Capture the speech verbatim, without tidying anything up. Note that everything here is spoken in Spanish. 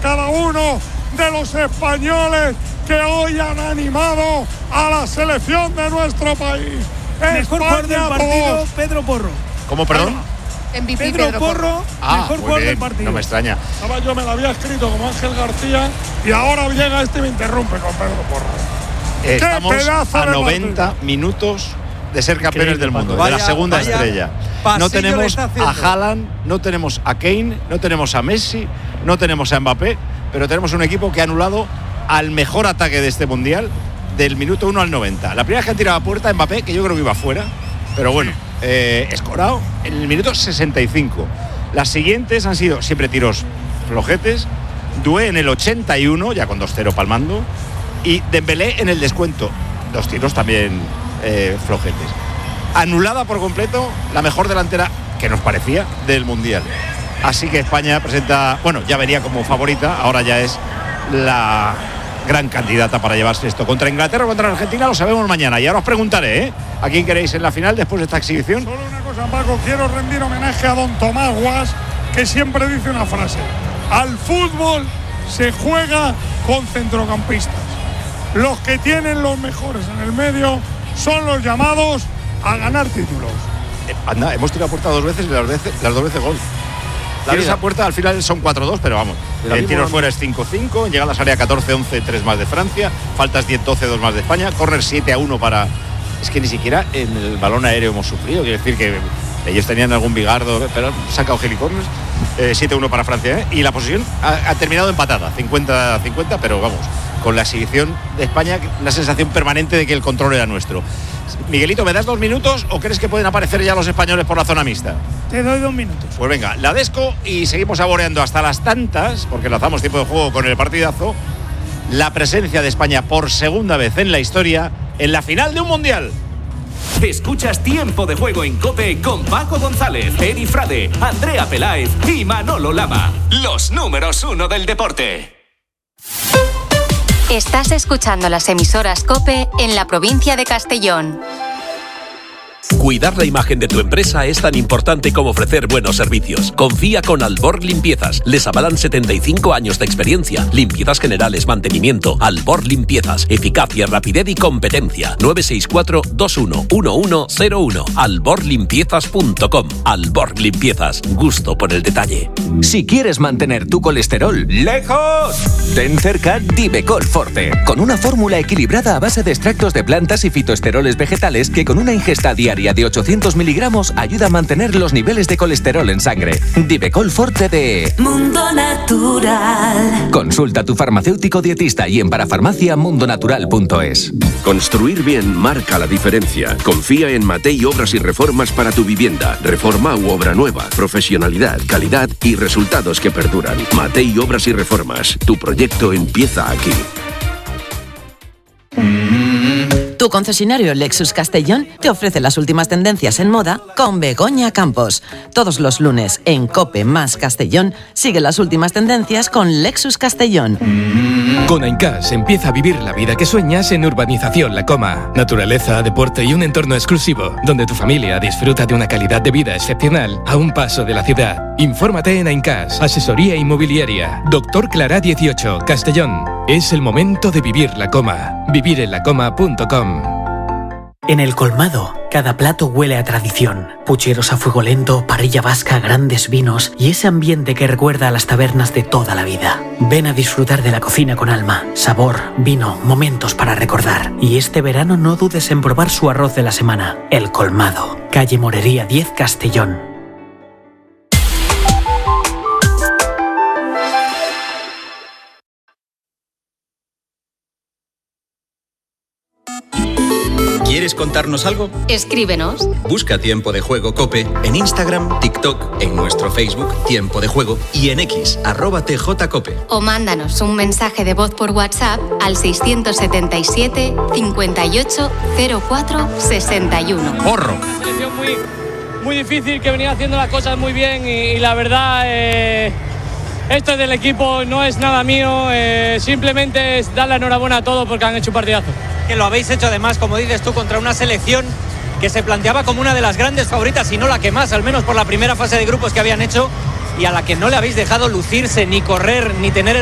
cada uno de los españoles que hoy han animado a la selección de nuestro país. Mejor jugador del partido, dos. Pedro Porro. ¿Cómo, perdón? M V P Pedro, Pedro Porro, Porro. Ah, mejor muy jugador bien, del partido. no me extraña. Yo me lo había escrito como Ángel García y ahora llega este y me interrumpe con Pedro Porro. Estamos pedazo a de noventa partido! minutos de ser campeones Increíble, del mundo, Paco. de la Vaya- segunda vaya estrella. No pasillo le tenemos está a haciendo. Haaland, no tenemos a Kane, no tenemos a Messi, no tenemos a Mbappé, pero tenemos un equipo que ha anulado al mejor ataque de este mundial del minuto uno al noventa. La primera vez que han tirado a puerta Mbappé, que yo creo que iba fuera, pero bueno, eh, escorado en el minuto sesenta y cinco. Las siguientes han sido siempre tiros flojetes. Doué en el ochenta y uno, ya con dos cero palmando, y Dembélé en el descuento, dos tiros también eh, flojetes. Anulada por completo la mejor delantera, que nos parecía, del Mundial. Así que España presenta, bueno, ya venía como favorita, ahora ya es la gran candidata para llevarse esto. Contra Inglaterra o contra Argentina lo sabemos mañana. Y ahora os preguntaré, ¿eh? ¿A quién queréis en la final después de esta exhibición? Solo una cosa, Paco, quiero rendir homenaje a don Tomás Guas, que siempre dice una frase: al fútbol se juega con centrocampistas. Los que tienen los mejores en el medio son los llamados a ganar títulos. Eh, anda, hemos tirado a puerta dos veces y las, veces, las dos veces gol. La esa puerta al final son cuatro dos, pero vamos, el tiro fuera es cinco cinco, llegadas área catorce once, tres más de Francia, faltas diez doce, dos más de España, córner siete a uno para... Es que ni siquiera en el balón aéreo hemos sufrido, quiero decir que ellos tenían algún bigardo, pero han sacado helicorners, eh, siete a uno para Francia, ¿eh? Y la posición ha, ha terminado empatada, cincuenta cincuenta, pero vamos, con la exhibición de España, la sensación permanente de que el control era nuestro. Miguelito, ¿me das dos minutos o crees que pueden aparecer ya los españoles por la zona mixta? Te doy dos minutos. Pues venga, la desco y seguimos saboreando hasta las tantas, porque lanzamos tiempo de juego con el partidazo, la presencia de España por segunda vez en la historia en la final de un mundial. Escuchas Tiempo de Juego en COPE con Paco González, Edi Frade, Andrea Peláez y Manolo Lama. Los números uno del deporte. Estás escuchando las emisoras COPE en la provincia de Castellón. Cuidar la imagen de tu empresa es tan importante como ofrecer buenos servicios. Confía con Albor Limpiezas. Les avalan setenta y cinco años de experiencia. Limpiezas generales, mantenimiento. Albor Limpiezas. Eficacia, rapidez y competencia. nueve seis cuatro, dos uno, uno uno cero uno. albor limpiezas punto com. Albor Limpiezas. Gusto por el detalle. Si quieres mantener tu colesterol lejos, ten cerca Divecol Forte, con una fórmula equilibrada a base de extractos de plantas y fitoesteroles vegetales que con una ingesta diaria de ochocientos miligramos ayuda a mantener los niveles de colesterol en sangre. Divecol Forte de Mundo Natural. Consulta a tu farmacéutico dietista y en parafarmacia mundonatural punto es. Construir bien marca la diferencia. Confía en Matei Obras y Reformas para tu vivienda. Reforma u obra nueva. Profesionalidad, calidad y resultados que perduran. Matei Obras y Reformas. Tu proyecto empieza aquí. Tu concesionario Lexus Castellón te ofrece las últimas tendencias en moda con Begoña Campos. Todos los lunes en COPE más Castellón sigue las últimas tendencias con Lexus Castellón. Con Aincas empieza a vivir la vida que sueñas en Urbanización La Coma. Naturaleza, deporte y un entorno exclusivo donde tu familia disfruta de una calidad de vida excepcional a un paso de la ciudad. Infórmate en Aincas, asesoría inmobiliaria. Doctor Clará dieciocho, Castellón. Es el momento de vivir La Coma. vivir en la coma punto com. En El Colmado, cada plato huele a tradición. Pucheros a fuego lento, parrilla vasca, grandes vinos y ese ambiente que recuerda a las tabernas de toda la vida. Ven a disfrutar de la cocina con alma, sabor, vino, momentos para recordar. Y este verano no dudes en probar su arroz de la semana. El Colmado, calle Morería diez, Castellón. ¿Quieres contarnos algo? Escríbenos. Busca Tiempo de Juego COPE en Instagram, TikTok, en nuestro Facebook Tiempo de Juego y en X, arroba tjcope. O mándanos un mensaje de voz por WhatsApp al seiscientos setenta y siete, cincuenta y ocho, cero cuatro, sesenta y uno. ¡Porro! Una selección muy, muy difícil, que venía haciendo las cosas muy bien y, y la verdad, eh, esto es del equipo, no es nada mío, eh, simplemente es dar la enhorabuena a todos porque han hecho un partidazo. Que lo habéis hecho además, como dices tú, contra una selección que se planteaba como una de las grandes favoritas, y no la que más, al menos por la primera fase de grupos que habían hecho, y a la que no le habéis dejado lucirse, ni correr, ni tener el